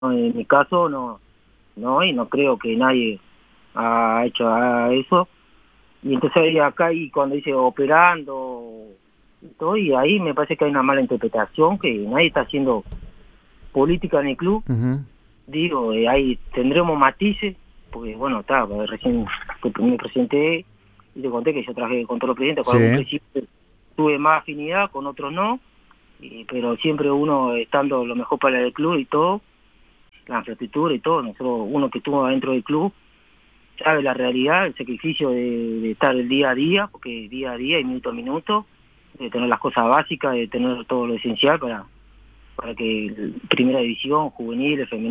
en mi caso no, y no creo que nadie ha hecho eso. Y entonces ahí acá, y cuando dice operando y todo, y ahí me parece que hay una mala interpretación, que nadie está haciendo política en el club. Ujú. Digo, ahí tendremos matices, porque bueno, está, recién me presenté y te conté que yo trabajé con todos los presidentes, con Sí. algún presidente tuve más afinidad, con otros no, pero siempre uno estando lo mejor para el club y todo, la infraestructura y todo. Nosotros, uno que estuvo dentro del club sabe la realidad, el sacrificio de estar el día a día, porque día a día y minuto a minuto, de tener las cosas básicas, de tener todo lo esencial para que primera división, juvenil, femenil,